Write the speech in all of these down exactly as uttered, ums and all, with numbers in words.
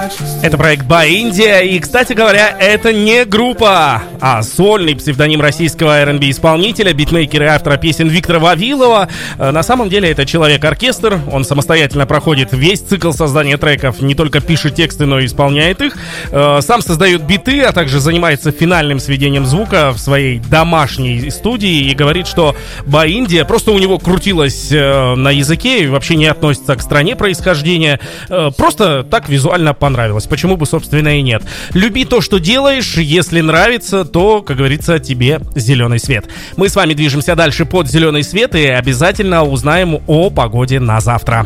Это проект By India, и, кстати говоря, это не группа, а сольный псевдоним российского ар энд би-исполнителя, битмейкера и автора песен Виктора Вавилова. На самом деле это человек-оркестр, он самостоятельно проходит весь цикл создания треков, не только пишет тексты, но и исполняет их. Сам создает биты, а также занимается финальным сведением звука в своей домашней студии и говорит, что By India просто у него крутилось на языке и вообще не относится к стране происхождения, просто так визуально понравилось. Нравилось. Почему бы, собственно, и нет. Люби то, что делаешь. Если нравится, то, как говорится, тебе зеленый свет. Мы с вами движемся дальше под зеленый свет и обязательно узнаем о погоде на завтра.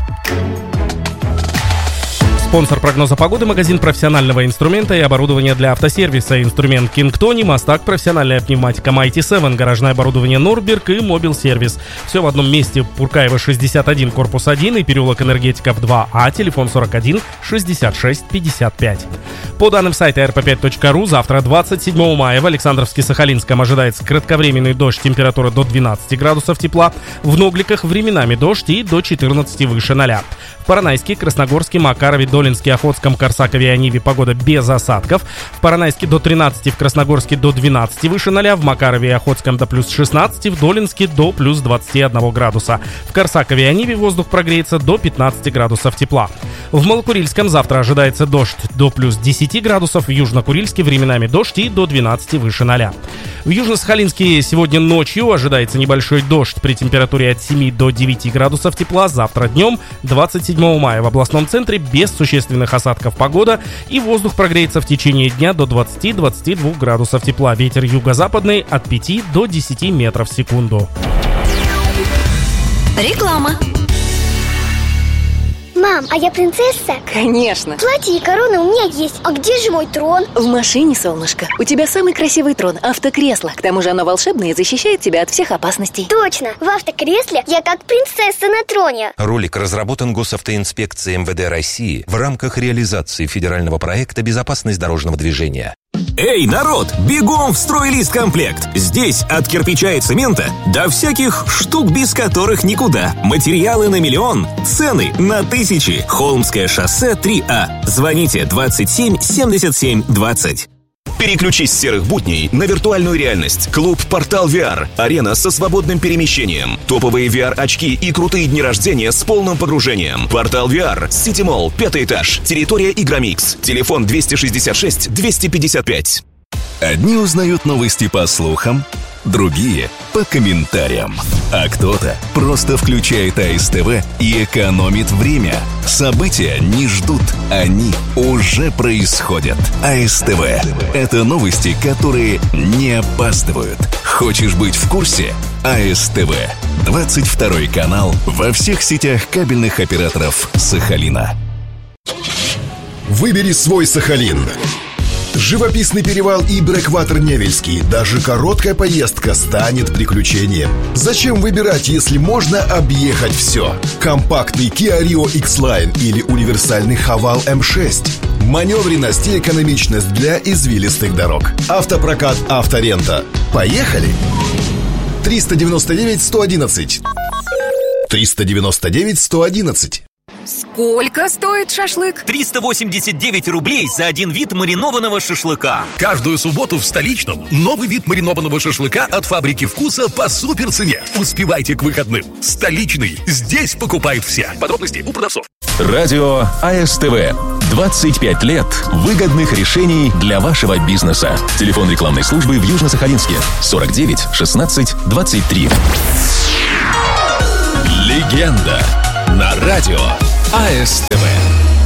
Спонсор прогноза погоды — магазин профессионального инструмента и оборудования для автосервиса. Инструмент Кингтони, Мастак, профессиональная пневматика Майти семь, гаражное оборудование Норберг и Мобил Сервис. Все в одном месте. Пуркаева шестьдесят один, корпус один и переулок Энергетиков два А, телефон сорок один шестьдесят шесть пятьдесят пять. По данным сайта эр пэ пять точка ру, завтра, двадцать седьмого мая, в Александровске-Сахалинском ожидается кратковременный дождь, температура до двенадцати градусов тепла. В Ногликах временами дождь и до четырнадцати выше ноля. В Поронайске, Красногорске, Макарове, Долинске, Охотском, Корсакове и Ониве погода без осадков. В Поронайске до тринадцати, в Красногорске до двенадцати выше ноля, в Макарове и Охотском до плюс шестнадцати, в Долинске до плюс двадцати одного градуса. В Корсакове и Ониве воздух прогреется до пятнадцати градусов тепла. В Малокурильском завтра ожидается дождь до плюс десяти градусов, в Южно-Курильске временами дождь и до двенадцати выше ноля. В Южно-Сахалинске сегодня ночью ожидается небольшой дождь при температуре от семи до девяти градусов тепла. Завтра днем, двадцать седьмого мая, в областном центре без существенных осадков погода, и воздух прогреется в течение дня до двадцати-двадцати двух градусов тепла. Ветер юго-западный от пяти до десяти метров в секунду. Реклама. Мам, а я принцесса? Конечно. Платье и корона у меня есть. А где же мой трон? В машине, солнышко. У тебя самый красивый трон – автокресло. К тому же оно волшебное и защищает тебя от всех опасностей. Точно. В автокресле я как принцесса на троне. Ролик разработан Госавтоинспекцией эм вэ дэ России в рамках реализации федерального проекта «Безопасность дорожного движения». Эй, народ, бегом в «Стройлист-комплект». Здесь от кирпича и цемента до всяких штук, без которых никуда. Материалы на миллион, цены на тысячи. Холмское шоссе три А. Звоните двадцать семь семьдесят семь двадцать. Переключись с серых будней на виртуальную реальность. Клуб «Портал ви ар». Арена со свободным перемещением. Топовые ви ар-очки и крутые дни рождения с полным погружением. «Портал ви ар», Сити Молл, пятый этаж. Территория Игромикс. Телефон двести шестьдесят шесть двести пятьдесят пять. Одни узнают новости по слухам, другие — по комментариям. А кто-то просто включает а эс тэ вэ и экономит время. События не ждут, они уже происходят. а эс тэ вэ — это новости, которые не опаздывают. Хочешь быть в курсе? а эс тэ вэ. двадцать второй канал во всех сетях кабельных операторов Сахалина. Выбери свой Сахалин. Живописный перевал и Брэкватер Невельский. Даже короткая поездка станет приключением. Зачем выбирать, если можно объехать все? Компактный Kia Rio X-Line или универсальный Haval эм шесть. Маневренность и экономичность для извилистых дорог. Автопрокат «Авторента». Поехали! триста девяносто девять сто одиннадцать. триста девяносто девять сто одиннадцать. Сколько стоит шашлык? триста восемьдесят девять рублей за один вид маринованного шашлыка. Каждую субботу в столичном новый вид маринованного шашлыка от фабрики вкуса по супер цене. Успевайте к выходным. Столичный. Здесь покупают все. Подробности у продавцов. Радио а эс тэ вэ. двадцать пять лет выгодных решений для вашего бизнеса. Телефон рекламной службы в Южно-Сахалинске сорок девять шестнадцать двадцать три. Легенда на радио а эс тэ вэ.